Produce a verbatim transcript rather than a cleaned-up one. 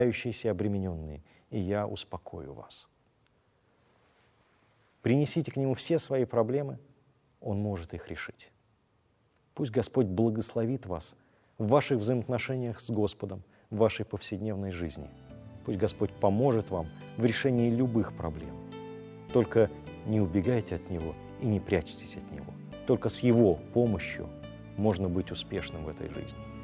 и обремененные, и я успокою вас. Принесите к Нему все свои проблемы, Он может их решить. Пусть Господь благословит вас в ваших взаимоотношениях с Господом, в вашей повседневной жизни. Пусть Господь поможет вам в решении любых проблем. Только не убегайте от Него и не прячьтесь от Него. Только с Его помощью можно быть успешным в этой жизни.